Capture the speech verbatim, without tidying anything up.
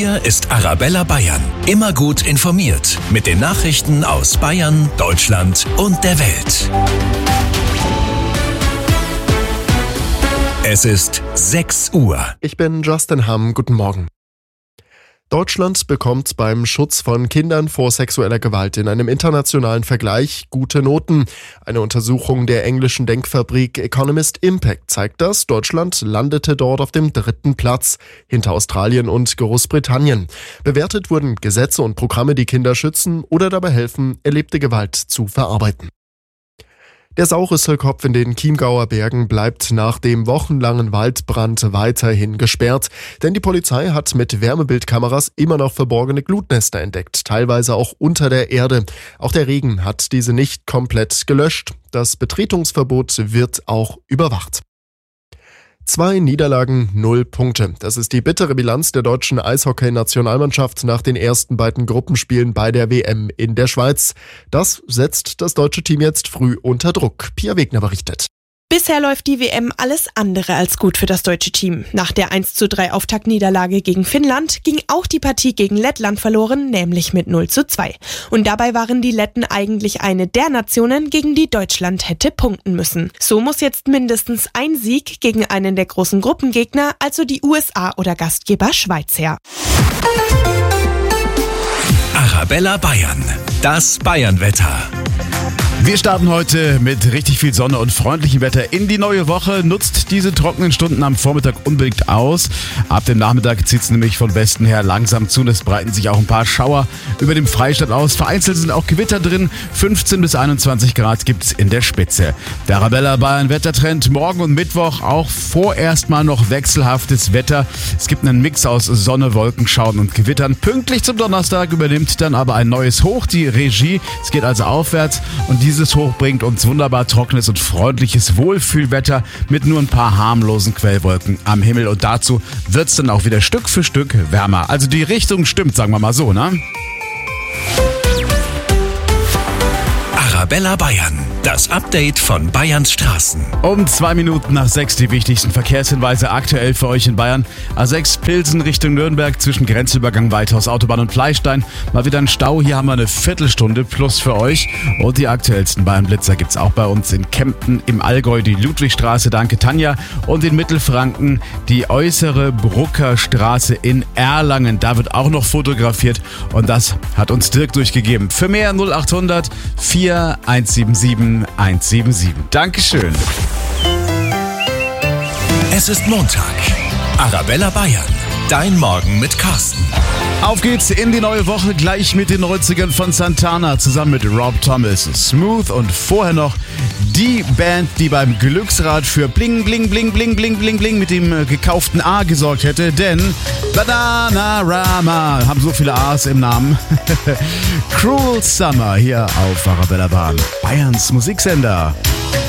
Hier ist Arabella Bayern. Immer gut informiert mit den Nachrichten aus Bayern, Deutschland und der Welt. Es ist sechs Uhr. Ich bin Justin Hamm. Guten Morgen. Deutschland bekommt beim Schutz von Kindern vor sexueller Gewalt in einem internationalen Vergleich gute Noten. Eine Untersuchung der englischen Denkfabrik Economist Impact zeigt das. Deutschland landete dort auf dem dritten Platz, hinter Australien und Großbritannien. Bewertet wurden Gesetze und Programme, die Kinder schützen oder dabei helfen, erlebte Gewalt zu verarbeiten. Der Saurisselkopf in den Chiemgauer Bergen bleibt nach dem wochenlangen Waldbrand weiterhin gesperrt, denn die Polizei hat mit Wärmebildkameras immer noch verborgene Glutnester entdeckt, teilweise auch unter der Erde. Auch der Regen hat diese nicht komplett gelöscht. Das Betretungsverbot wird auch überwacht. Zwei Niederlagen, null Punkte. Das ist die bittere Bilanz der deutschen Eishockey-Nationalmannschaft nach den ersten beiden Gruppenspielen bei der W M in der Schweiz. Das setzt das deutsche Team jetzt früh unter Druck. Pia Wegner berichtet. Bisher läuft die W M alles andere als gut für das deutsche Team. Nach der eins zu drei Auftaktniederlage gegen Finnland ging auch die Partie gegen Lettland verloren, nämlich mit null zu zwei. Und dabei waren die Letten eigentlich eine der Nationen, gegen die Deutschland hätte punkten müssen. So muss jetzt mindestens ein Sieg gegen einen der großen Gruppengegner, also die U S A oder Gastgeber Schweiz, her. Arabella Bayern, das Bayernwetter. Wir starten heute mit richtig viel Sonne und freundlichem Wetter in die neue Woche. Nutzt diese trockenen Stunden am Vormittag unbedingt aus. Ab dem Nachmittag zieht es nämlich von Westen her langsam zu und es breiten sich auch ein paar Schauer über dem Freistaat aus. Vereinzelt sind auch Gewitter drin. fünfzehn bis einundzwanzig Grad gibt's in der Spitze. Der Arabella Bayern Wettertrend morgen und Mittwoch auch vorerst mal noch wechselhaftes Wetter. Es gibt einen Mix aus Sonne, Wolkenschauern und Gewittern. Pünktlich zum Donnerstag übernimmt dann aber ein neues Hoch die Regie. Es geht also aufwärts und die Dieses Hoch bringt uns wunderbar trockenes und freundliches Wohlfühlwetter mit nur ein paar harmlosen Quellwolken am Himmel. Und dazu wird es dann auch wieder Stück für Stück wärmer. Also die Richtung stimmt, sagen wir mal so, ne? Arabella Bayern, das Update von Bayerns Straßen. Um zwei Minuten nach sechs die wichtigsten Verkehrshinweise aktuell für euch in Bayern. A sechs Pilsen Richtung Nürnberg zwischen Grenzübergang Weithaus, Autobahn und Fleischstein. Mal wieder ein Stau, hier haben wir eine Viertelstunde plus für euch. Und die aktuellsten Bayern-Blitzer gibt's auch bei uns in Kempten, im Allgäu die Ludwigstraße, danke Tanja. Und in Mittelfranken die äußere Brucker Straße in Erlangen. Da wird auch noch fotografiert und das hat uns Dirk durchgegeben. Für mehr null acht hundert vier eins sieben sieben eins sieben sieben. Dankeschön. Es ist Montag. Arabella Bayern, dein Morgen mit Carsten. Auf geht's in die neue Woche, gleich mit den neunzigern von Santana zusammen mit Rob Thomas. Smooth und vorher noch die Band, die beim Glücksrad für Bling, Bling, Bling, Bling, Bling, Bling, Bling mit dem äh, gekauften A gesorgt hätte, denn Bananarama haben so viele A's im Namen. Cruel Summer hier auf Arabella Bayern, Bayerns Musiksender.